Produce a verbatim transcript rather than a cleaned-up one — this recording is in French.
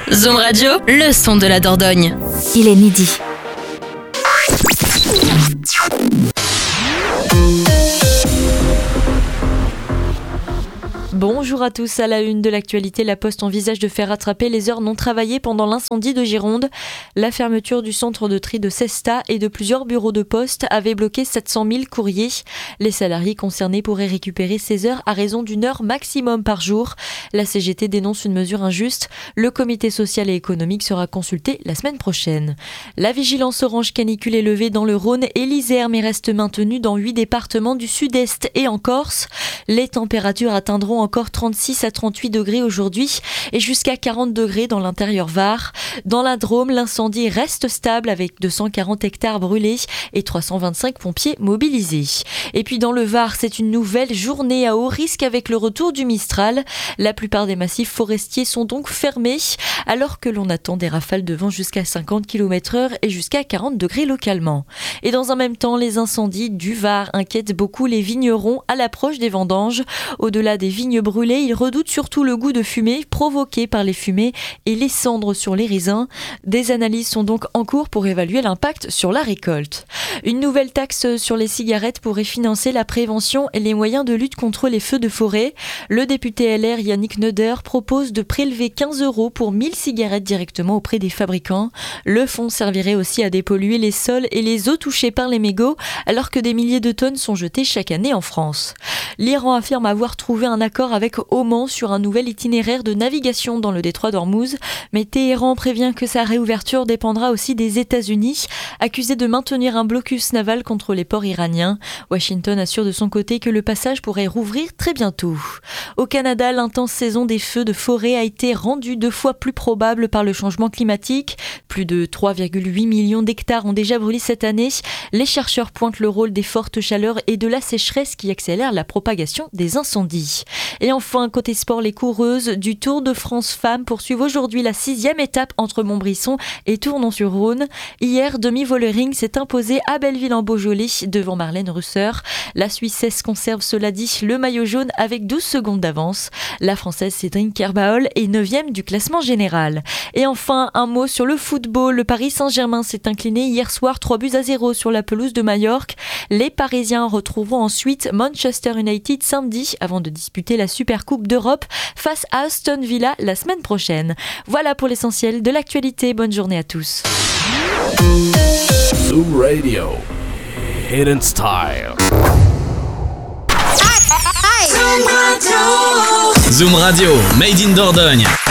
Zoom Radio, le son de la Dordogne. Il est midi. Bonjour à tous, à la une de l'actualité, la Poste envisage de faire rattraper les heures non travaillées pendant l'incendie de Gironde. La fermeture du centre de tri de Cesta et de plusieurs bureaux de poste avait bloqué sept cent mille courriers. Les salariés concernés pourraient récupérer ces heures à raison d'une heure maximum par jour. La C G T dénonce une mesure injuste. Le comité social et économique sera consulté la semaine prochaine. La vigilance orange canicule est levée dans le Rhône et l'Isère, mais reste maintenue dans huit départements du sud-est et en Corse. Les températures atteindront encore trente-six à trente-huit degrés aujourd'hui et jusqu'à quarante degrés dans l'intérieur Var. Dans la Drôme, l'incendie reste stable avec deux cent quarante hectares brûlés et trois cent vingt-cinq pompiers mobilisés. Et puis dans le Var, c'est une nouvelle journée à haut risque avec le retour du Mistral. La plupart des massifs forestiers sont donc fermés alors que l'on attend des rafales de vent jusqu'à cinquante kilomètres heure et jusqu'à quarante degrés localement. Et dans un même temps, les incendies du Var inquiètent beaucoup les vignerons à l'approche des vendanges. Au-delà des vignes brûlées, ils redoutent surtout le goût de fumée provoqué par les fumées et les cendres sur les raisins. Des analyses sont donc en cours pour évaluer l'impact sur la récolte. Une nouvelle taxe sur les cigarettes pourrait financer la prévention et les moyens de lutte contre les feux de forêt. Le député L R Yannick Neuder propose de prélever quinze euros pour mille cigarettes directement auprès des fabricants. Le fonds servirait aussi à dépolluer les sols et les eaux touchées par les mégots alors que des milliers de tonnes sont jetées chaque année en France. L'Iran affirme avoir trouvé un accord avec Oman sur un nouvel itinéraire de navigation dans le détroit d'Ormuz, mais Téhéran prévient que sa réouverture dépendra aussi des États-Unis, accusés de maintenir un blocus naval contre les ports iraniens. Washington assure de son côté que le passage pourrait rouvrir très bientôt. Au Canada, l'intense saison des feux de forêt a été rendue deux fois plus probable par le changement climatique. Plus de trois virgule huit millions d'hectares ont déjà brûlé cette année. Les chercheurs pointent le rôle des fortes chaleurs et de la sécheresse qui accélèrent la propagation des incendies. Et enfin, côté sport, les coureuses du Tour de France Femmes poursuivent aujourd'hui la sixième étape entre Montbrisson et Tournon-sur-Rhône. Hier, demi-Vollering s'est imposée à Belleville-en-Beaujolais devant Marlène Russer. La Suissesse conserve, cela dit, le maillot jaune avec douze secondes d'avance. La Française Cédric Kerbaol est neuvième du classement général. Et enfin, un mot sur le football. Le Paris Saint-Germain s'est incliné hier soir trois buts à zéro sur la pelouse de Majorque. Les Parisiens retrouveront ensuite Manchester United samedi avant de disputer la Supercoupe d'Europe face à Aston Villa la semaine prochaine. Voilà pour l'essentiel de l'actualité. Bonne journée à tous. Zoom Radio, Hidden Style. Zoom Radio, Made in Dordogne.